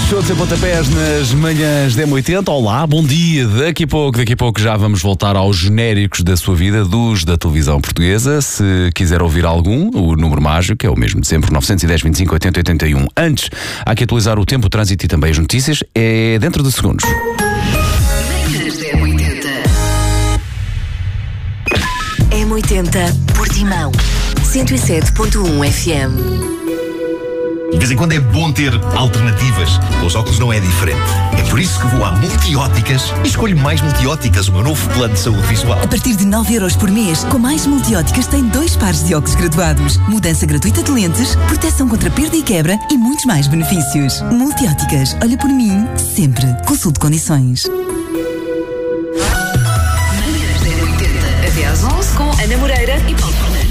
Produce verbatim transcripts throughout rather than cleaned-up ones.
Chutes e pontapés nas manhãs da M oitenta. Olá, bom dia. Daqui a pouco, daqui a pouco já vamos voltar aos genéricos da sua vida, dos da televisão portuguesa. Se quiser ouvir algum, o número mágico é o mesmo de sempre, nove um zero, vinte e cinco, oitenta, oitenta e um. Antes, há que atualizar o tempo, o trânsito e também as notícias. É dentro de segundos. M oitenta Portimão, cento e sete ponto um F M. De vez em quando é bom ter alternativas. Os óculos não é diferente. É por isso que vou à Multióticas e escolho Mais Multióticas, o meu novo plano de saúde visual. A partir de nove euros por mês, com Mais Multióticas tem dois pares de óculos graduados, mudança gratuita de lentes, proteção contra perda e quebra e muitos mais benefícios. Multióticas, olha por mim, sempre. Consulte condições. Até às onze com Ana Moreira e Paulo Fernandes.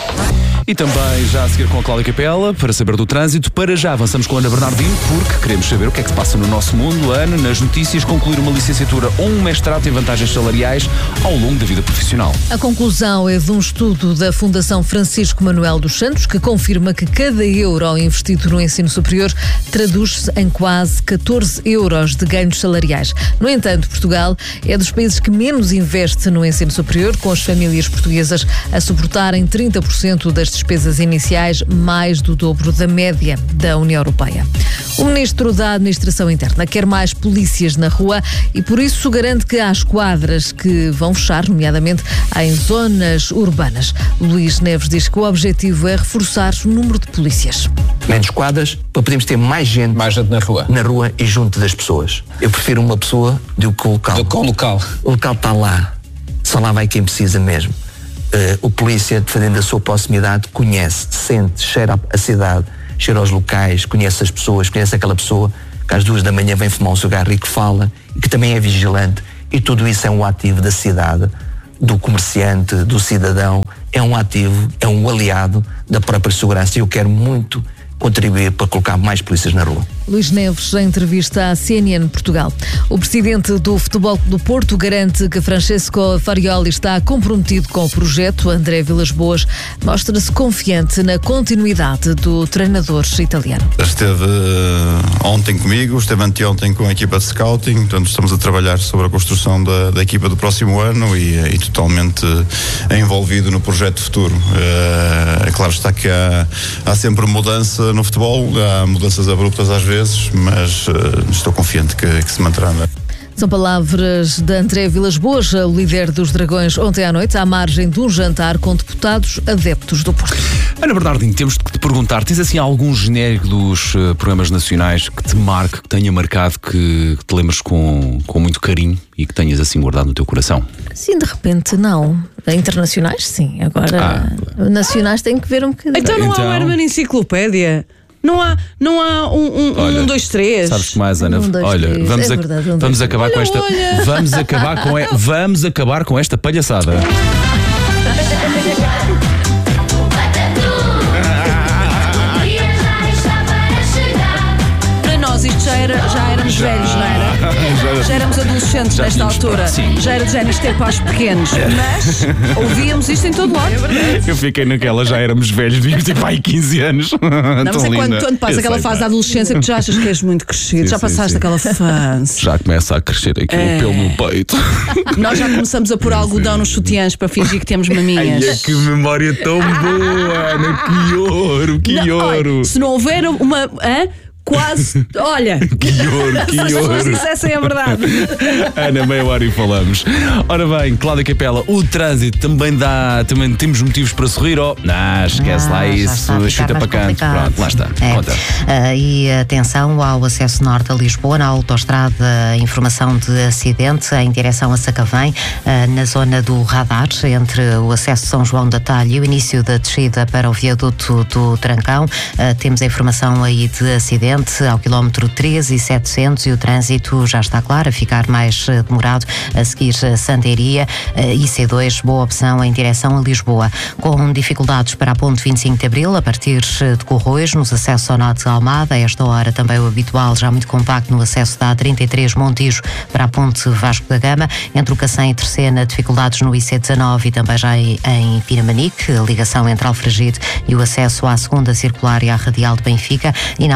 E também já a seguir com a Cláudia Capela, para saber do trânsito. Para já avançamos com a Ana Bernardino, porque queremos saber o que é que se passa no nosso mundo. Ana, nas notícias, concluir uma licenciatura ou um mestrado em vantagens salariais ao longo da vida profissional. A conclusão é de um estudo da Fundação Francisco Manuel dos Santos, que confirma que cada euro investido no ensino superior traduz-se em quase catorze euros de ganhos salariais. No entanto, Portugal é dos países que menos investe no ensino superior, com as famílias portuguesas a suportarem trinta por cento das despesas iniciais, mais do dobro da média da União Europeia. O Ministro da Administração Interna quer mais polícias na rua e por isso garante que há esquadras que vão fechar, nomeadamente em zonas urbanas. Luís Neves diz que o objetivo é reforçar o número de polícias. Menos quadras para podermos ter mais gente, mais gente na rua. na rua e junto das pessoas. Eu prefiro uma pessoa do que o local. Do que o local. O local está lá. Só lá vai quem precisa mesmo. Uh, o polícia, defendendo a sua proximidade, conhece, sente, cheira a cidade, cheira aos locais, conhece as pessoas, conhece aquela pessoa que às duas da manhã vem fumar um cigarro e que fala, e que também é vigilante, e tudo isso é um ativo da cidade, do comerciante, do cidadão, é um ativo, é um aliado da própria segurança, e eu quero muito contribuir para colocar mais polícias na rua. Luís Neves, em entrevista à C N N Portugal. O presidente do Futebol do Porto garante que Francesco Farioli está comprometido com o projeto. André Vilas-Boas mostra-se confiante na continuidade do treinador italiano. Esteve uh, ontem comigo, esteve anteontem com a equipa de scouting, portanto estamos a trabalhar sobre a construção da, da equipa do próximo ano e, e totalmente uh, envolvido no projeto futuro. Uh, é claro está que há, há sempre mudança no futebol, há mudanças abruptas às vezes, mas uh, estou confiante que, que se manterá. São palavras de André Vilas-Boas, o líder dos Dragões, ontem à noite, à margem de um jantar com deputados adeptos do Porto. Ana Bernardino, temos de te perguntar, tens assim algum genérico dos uh, programas nacionais que te marque, que tenha marcado, que, que te lembres com, com muito carinho e que tenhas assim guardado no teu coração? Sim, de repente não. Internacionais, sim. Agora, ah, nacionais tem que ver um bocadinho. Então não então... há uma Herman Enciclopédia? Não há, não há um, um, olha, um, dois, três. Sabes que mais, Ana? Um, dois, olha, três. vamos, é a, verdade, um, vamos dois, acabar olha, com esta. olha. Vamos acabar com, e, vamos acabar com esta palhaçada. Para nós isto já era, já éramos já, velhos, não era? Já, já éramos adolescentes já nesta altura. Sim. Já era de género ter para os pequenos. Mas ouvíamos isto em todo lado. É verdade. Eu fiquei naquela, já éramos velhos, devíamos ter pai quinze anos. Não, mas é quando, quando passa aquela fase da adolescência que tu já achas que és muito crescido. Sim, já passaste sim, sim. aquela fase. Já começa a crescer aqui é. o pelo no peito. Nós já começamos a pôr algodão nos sutiãs para fingir que temos maminhas. Ai, que memória tão boa, Ana, que ouro, que não, ouro. Olha, se não houver uma... Hã? Quase, olha, que ouro, que se ouro. Se dissessem a verdade. Ana, meia hora e falamos. Ora bem, Cláudia Capela, o trânsito também dá, também temos motivos para sorrir ou oh, não, esquece ah, lá isso, chuta para canto. Pronto, lá está. É. Conta. Uh, e atenção ao acesso norte a Lisboa, na autoestrada, informação de acidente em direção a Sacavém, uh, na zona do radar, entre o acesso de São João da Talha e o início da descida para o viaduto do Trancão. Uh, temos a informação aí de acidente ao quilómetro treze e setecentos e o trânsito já está claro, a ficar mais uh, demorado a seguir a Sandeiria uh, I C dois, boa opção em direção a Lisboa. Com dificuldades para a ponte vinte e cinco de Abril, a partir de Corroios, nos acessos ao norte de Almada, a esta hora também o habitual, já muito compacto no acesso da A trinta e três Montijo para a ponte Vasco da Gama, entre o Cacém e Terceira, dificuldades no I C dezanove e também já em, em Pinamanique, ligação entre Alfragide e o acesso à segunda circular e à radial de Benfica, e na autoestrada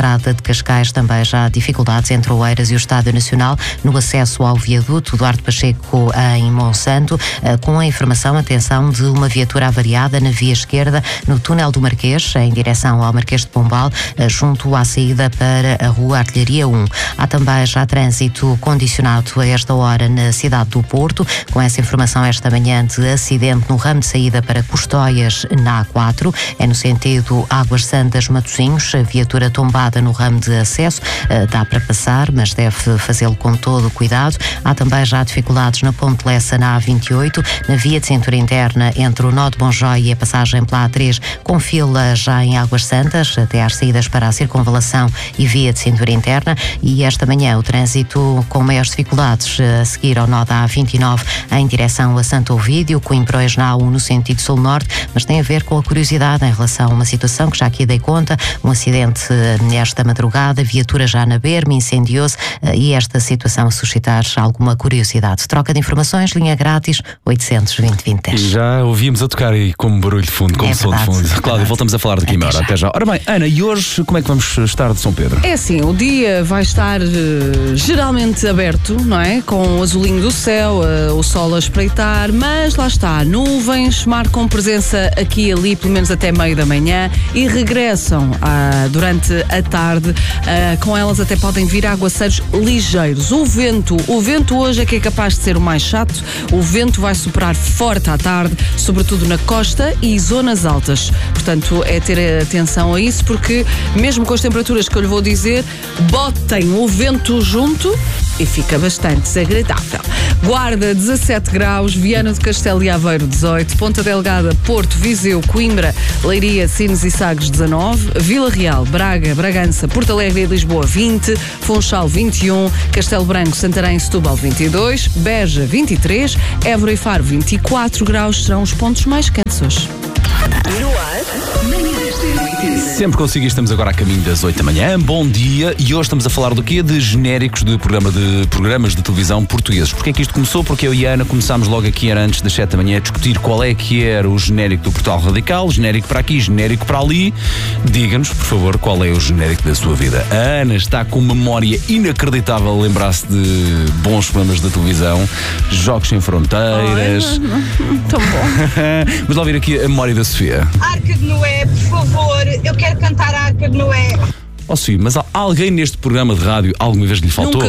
autoestrada de Cascais também já há dificuldades entre Oeiras e o Estádio Nacional no acesso ao viaduto Duarte Pacheco em Monsanto, com a informação, atenção, de uma viatura avariada na via esquerda no túnel do Marquês, em direção ao Marquês de Pombal, junto à saída para a Rua Artilharia um. Há também já trânsito condicionado a esta hora na cidade do Porto, com essa informação esta manhã de acidente no ramo de saída para Custóias na A quatro, é no sentido Águas Santas Matosinhos, a viatura tombada no ramo de acesso, dá para passar, mas deve fazê-lo com todo o cuidado. Há também já dificuldades na Ponte Lessa na A vinte e oito, na via de cintura interna entre o nó de Bonjói e a passagem pela A três, com fila já em Águas Santas, até às saídas para a circunvalação e via de cintura interna, e esta manhã o trânsito com maiores dificuldades a seguir ao nó da A vinte e nove em direção a Santo Ovídio, Coimbrões na A um no sentido sul-norte, mas tem a ver com a curiosidade em relação a uma situação que já aqui dei conta, um acidente nesta madrugada, viatura já na berma, incendiou-se, e esta situação a suscitar alguma curiosidade. Troca de informações, linha grátis oitocentos e vinte, vinte, dez. Já ouvimos a tocar aí como barulho de fundo, como é som de fundo. É Cláudia, voltamos a falar daqui a meia hora. Até já. Ora bem, Ana, e hoje como é que vamos estar de São Pedro? É assim, o dia vai estar uh, geralmente aberto, não é? Com o azulinho do céu, uh, o sol a espreitar, mas lá está, nuvens marcam presença aqui e ali, pelo menos até meio da manhã, e regressam uh, durante a tarde. Uh, com elas até podem vir aguaceiros ligeiros. O vento, o vento hoje é que é capaz de ser o mais chato. O vento vai soprar forte à tarde, sobretudo na costa e zonas altas. Portanto, é ter atenção a isso, porque mesmo com as temperaturas que eu lhe vou dizer, botem o vento junto e fica bastante desagradável. Guarda dezassete graus, Viana do Castelo e Aveiro dezoito, Ponta Delgada, Porto, Viseu, Coimbra, Leiria, Sines e Sagres dezanove, Vila Real, Braga, Bragança, Porto Alegre e Lisboa vinte, Funchal vinte e um, Castelo Branco, Santarém e Setúbal vinte e dois, Beja vinte e três, Évora e Faro vinte e quatro graus serão os pontos mais quentes hoje. Sempre consigo, estamos agora a caminho das oito da manhã. Bom dia, e hoje estamos a falar do quê? De genéricos de, programa de programas de televisão portugueses. Porquê é que isto começou? Porque eu e a Ana começámos logo aqui antes das sete da manhã a discutir qual é que era o genérico do Portal Radical, genérico para aqui, genérico para ali. Diga-nos, por favor, qual é o genérico da sua vida. A Ana está com memória inacreditável a lembrar-se de bons programas de televisão, Jogos Sem Fronteiras. Tão bom. Vamos lá ouvir aqui a memória da Sofia. Arca de Noé, por favor, eu quero cantar a Arca de Noé. Ó, oh, sim, mas alguém neste programa de rádio alguma vez lhe faltou? Nunca